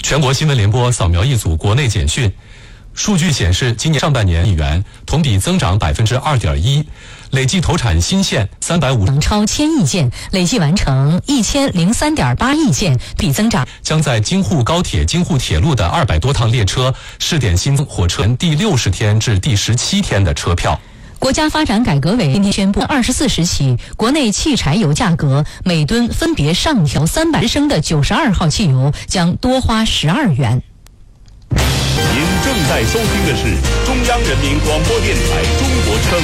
全国新闻联播扫描一组国内简讯。数据显示，今年上半年亿元，同比增长2.1%，累计投产新线350 超1000亿件，累计完成1003.8亿件，比增长。 将在京沪高铁、京沪铁路的200多趟列车试点新增火车第60天至第17天的车票。 国家发展改革委今天宣布，24时起，国内汽柴油价格每吨分别上调300升的92号汽油将多花12元。 您正在收听的是中央人民广播电台中国之声